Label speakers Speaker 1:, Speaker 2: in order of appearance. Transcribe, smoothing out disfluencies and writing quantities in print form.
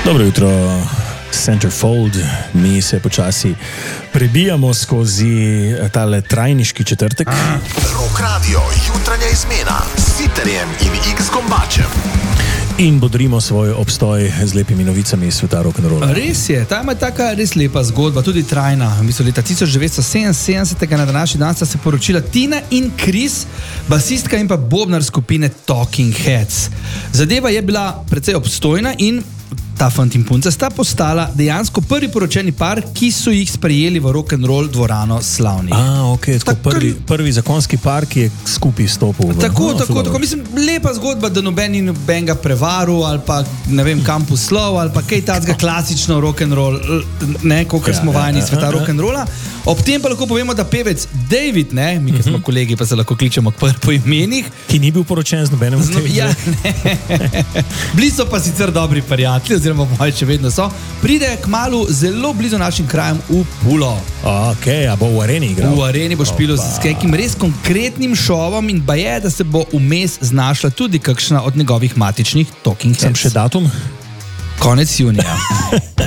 Speaker 1: Dobro jutro, Centerfold. Mi se počasi prebijamo skozi tale trajniški četrtek.
Speaker 2: Rock Radio, jutranja izmena s Sitterjem in X-Kombačem.
Speaker 1: In bodrimo svoj obstoj z lepimi novicami iz sveta rock'n'rolla.
Speaker 3: Res je, ta ima taka res lepa zgodba, tudi trajna. Mislim, leta 1977 na današnji dan sta se poročila Tina in Chris, basistka in pa bobnar skupine Talking Heads. Zadeva je bila precej obstojna in ta fant in punca sta postala dejansko prvi poročeni par, ki so jih sprejeli v rock'n'roll dvorano Slavnik.
Speaker 1: Prvi zakonski par, ki je skupaj stopil.
Speaker 3: Tako. Mislim, lepa zgodba, da noben ni nobenega prevaru ali pa ne vem kam poslal ali pa kaj takega klasično rock'n'roll, ne, kolikor smo vajeni sveta rock'n'rolla. Ob tem pa lahko povemo, da pevec David, ne, mi ki smo kolegi, pa se lahko kličemo po imenih.
Speaker 1: Ki ni bil poročen z nobenem od teh.
Speaker 3: Ja, ne. Bili so pa sicer dobri prijatelji, oziroma moji še vedno so. Pride kmalu zelo blizu našim krajem v Pulo.
Speaker 1: Ok, a bo v Areni igral?
Speaker 3: V Areni bo špilo s kakim res konkretnim šovom in baje, da se bo vmes znašla tudi kakšna od njegovih matičnih Talking Heads.
Speaker 1: Sem še datum?
Speaker 3: Konec junija.